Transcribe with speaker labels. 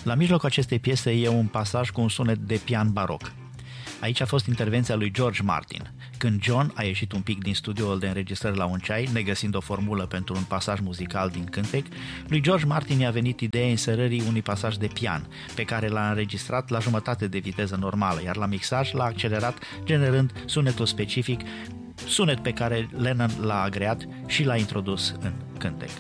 Speaker 1: La mijlocul acestei piese e un pasaj cu un sunet de pian baroc. Aici a fost intervenția lui George Martin. Când John a ieșit un pic din studioul de înregistrări la un ceai, negăsind o formulă pentru un pasaj muzical din cântec, lui George Martin i-a venit ideea inserării unui pasaj de pian, pe care l-a înregistrat la jumătate de viteză normală, iar la mixaj l-a accelerat, generând sunetul specific, sunet pe care Lennon l-a agreat și l-a introdus în cântec.